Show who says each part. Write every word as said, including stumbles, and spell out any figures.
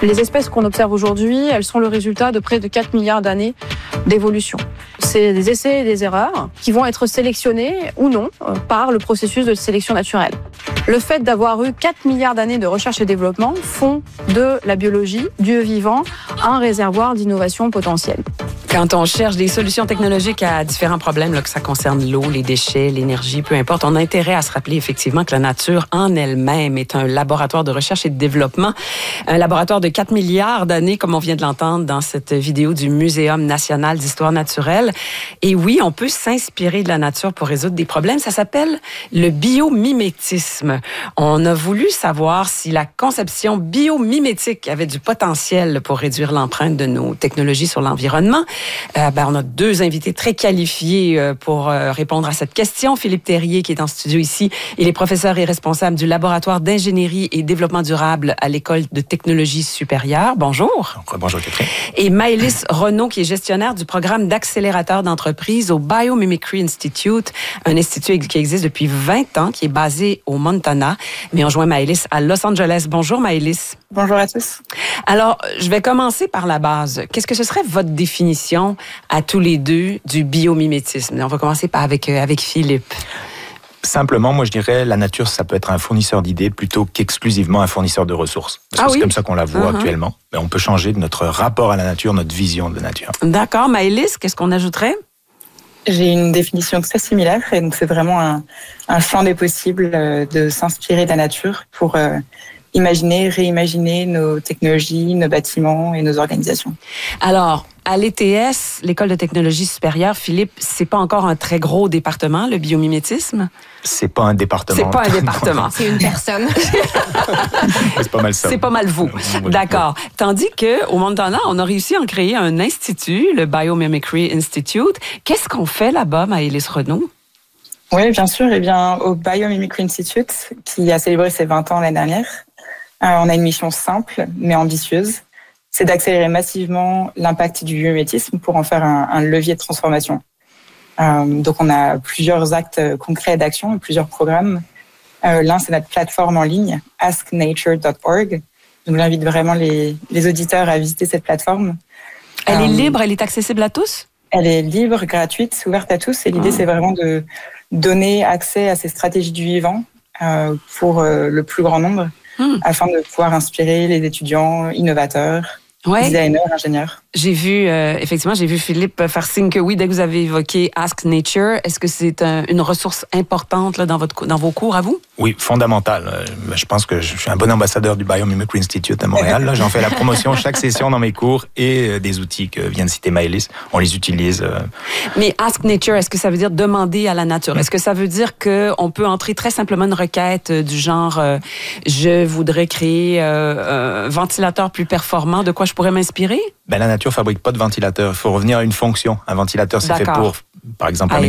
Speaker 1: Les espèces qu'on observe aujourd'hui, elles sont le résultat de près de quatre milliards d'années d'évolution. C'est des essais et des erreurs qui vont être sélectionnés ou non par le processus de sélection naturelle. Le fait d'avoir eu quatre milliards d'années de recherche et développement font de la biologie, du vivant, un réservoir d'innovation potentielle.
Speaker 2: Quand on cherche des solutions technologiques à différents problèmes, là, que ça concerne l'eau, les déchets, l'énergie, peu importe, on a intérêt à se rappeler effectivement que la nature en elle-même est un laboratoire de recherche et de développement. Un laboratoire de quatre milliards d'années, comme on vient de l'entendre dans cette vidéo du Muséum national d'histoire naturelle. Et oui, on peut s'inspirer de la nature pour résoudre des problèmes. Ça s'appelle le biomimétisme. On a voulu savoir si la conception biomimétique avait du potentiel pour réduire l'empreinte de nos technologies sur l'environnement. Euh, ben, on a deux invités très qualifiés euh, pour euh, répondre à cette question. Philippe Terrier, qui est en studio ici, il est professeur et responsable du laboratoire d'ingénierie et développement durable à l'École de technologie supérieure. Bonjour.
Speaker 3: Bonjour, Catherine.
Speaker 2: Et Maëlys Renaud, qui est gestionnaire du programme d'accélérateur d'entreprise au Biomimicry Institute, un institut qui existe depuis vingt ans, qui est basé au Montana. Mais on joint Maëlys à Los Angeles. Bonjour, Maëlys.
Speaker 4: Bonjour à tous.
Speaker 2: Alors, je vais commencer par la base. Qu'est-ce que ce serait votre définition à tous les deux du biomimétisme? On va commencer par avec, euh, avec Philippe.
Speaker 3: Simplement, moi, je dirais, la nature, ça peut être un fournisseur d'idées plutôt qu'exclusivement un fournisseur de ressources. Parce
Speaker 2: ah
Speaker 3: que
Speaker 2: oui?
Speaker 3: c'est comme ça qu'on la voit
Speaker 2: uh-huh.
Speaker 3: actuellement. Mais on peut changer notre rapport à la nature, notre vision de la nature.
Speaker 2: D'accord. Maëlys, qu'est-ce qu'on ajouterait?
Speaker 4: J'ai une définition très similaire. Et donc, c'est vraiment un, un champ des possibles euh, de s'inspirer de la nature pour euh, imaginer, réimaginer nos technologies, nos bâtiments et nos organisations.
Speaker 2: Alors, à l'E T S, l'École de technologie supérieure, Philippe, c'est pas encore un très gros département, le biomimétisme?
Speaker 3: C'est pas un département.
Speaker 2: C'est pas un département.
Speaker 5: C'est une personne.
Speaker 3: C'est pas mal ça.
Speaker 2: C'est pas mal vous. D'accord. Tandis que au Montana, on a réussi à en créer un institut, le Biomimicry Institute. Qu'est-ce qu'on fait là-bas, Maëlys Renaud?
Speaker 4: Oui, bien sûr. Eh bien, au Biomimicry Institute, qui a célébré ses vingt ans l'année dernière, euh, on a une mission simple mais ambitieuse. C'est d'accélérer massivement l'impact du biomimétisme pour en faire un, un levier de transformation. Euh, donc, on a plusieurs actes concrets d'action et plusieurs programmes. Euh, l'un, c'est notre plateforme en ligne, ask nature dot org. Donc, j'invite vraiment les, les auditeurs à visiter cette plateforme.
Speaker 2: Elle
Speaker 4: euh,
Speaker 2: est libre, elle est accessible à tous?
Speaker 4: Elle est libre, gratuite, ouverte à tous. Et l'idée,
Speaker 2: ah.
Speaker 4: c'est vraiment de donner accès à ces stratégies du vivant euh, pour euh, le plus grand nombre, hum. afin de pouvoir inspirer les étudiants innovateurs,
Speaker 2: ouais.
Speaker 4: designers, ingénieurs.
Speaker 2: J'ai vu, euh, effectivement, j'ai vu Philippe faire signe que oui, dès que vous avez évoqué Ask Nature, est-ce que c'est un, une ressource importante là, dans, votre, dans vos cours à vous? Oui,
Speaker 3: fondamentale. Je pense que je suis un bon ambassadeur du Biomimicry Institute à Montréal. Là, j'en fais la promotion chaque session dans mes cours et des outils que vient de citer Maëlys, on les utilise.
Speaker 2: Mais Ask Nature, est-ce que ça veut dire demander à la nature? Est-ce que ça veut dire qu'on peut entrer très simplement une requête du genre euh, je voudrais créer euh, un ventilateur plus performant, de quoi je pourrais m'inspirer?
Speaker 3: Ben, la nature fabrique pas de ventilateur. Il faut revenir à une fonction. Un ventilateur, c'est fait pour, par exemple,
Speaker 2: Aérer.